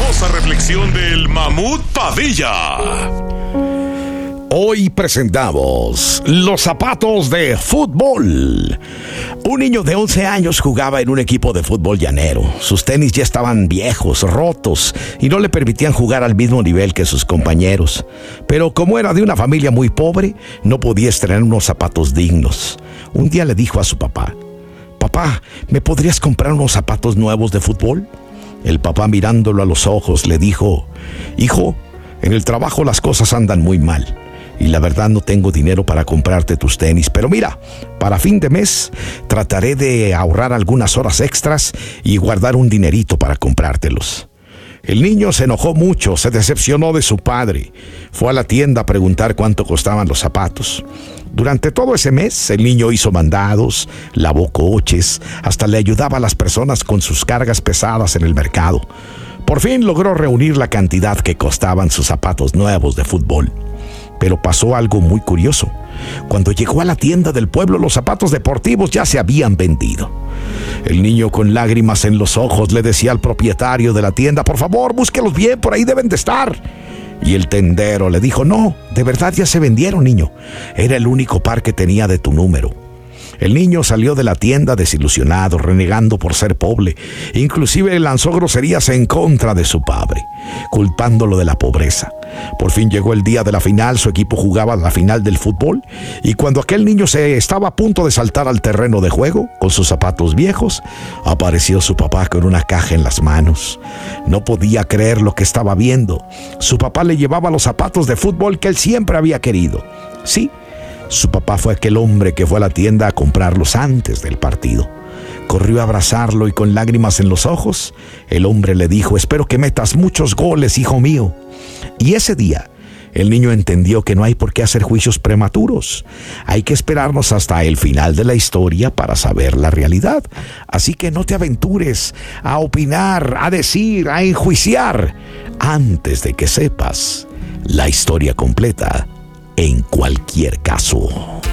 poderosa reflexión del Mamut Padilla. Hoy presentamos los zapatos de fútbol. Un niño de 11 años jugaba en un equipo de fútbol llanero. Sus tenis ya estaban viejos, rotos, y no le permitían jugar al mismo nivel que sus compañeros. Pero como era de una familia muy pobre, no podía estrenar unos zapatos dignos. Un día le dijo a su papá: «Papá, ¿me podrías comprar unos zapatos nuevos de fútbol?». El papá, mirándolo a los ojos, le dijo: «Hijo, en el trabajo las cosas andan muy mal. Y la verdad no tengo dinero para comprarte tus tenis, pero mira, para fin de mes trataré de ahorrar algunas horas extras y guardar un dinerito para comprártelos». El niño se enojó mucho, se decepcionó de su padre. Fue a la tienda a preguntar cuánto costaban los zapatos. Durante todo ese mes, el niño hizo mandados, lavó coches, hasta le ayudaba a las personas con sus cargas pesadas en el mercado. Por fin logró reunir la cantidad que costaban sus zapatos nuevos de fútbol. Pero pasó algo muy curioso. Cuando llegó a la tienda del pueblo, los zapatos deportivos ya se habían vendido. El niño, con lágrimas en los ojos, le decía al propietario de la tienda: «Por favor, búsquelos bien, por ahí deben de estar». Y el tendero le dijo: «No, de verdad ya se vendieron, niño. Era el único par que tenía de tu número». El niño salió de la tienda desilusionado, renegando por ser pobre. Inclusive lanzó groserías en contra de su padre, culpándolo de la pobreza. Por fin llegó el día de la final. Su equipo jugaba la final del fútbol, y cuando aquel niño se estaba a punto de saltar al terreno de juego con sus zapatos viejos, apareció su papá con una caja en las manos. No podía creer lo que estaba viendo. Su papá le llevaba los zapatos de fútbol que él siempre había querido. Sí, su papá fue aquel hombre que fue a la tienda a comprarlos antes del partido. Corrió a abrazarlo y, con lágrimas en los ojos, el hombre le dijo: «Espero que metas muchos goles, hijo mío». Y ese día, el niño entendió que no hay por qué hacer juicios prematuros. Hay que esperarnos hasta el final de la historia para saber la realidad. Así que no te aventures a opinar, a decir, a enjuiciar antes de que sepas la historia completa en cualquier caso.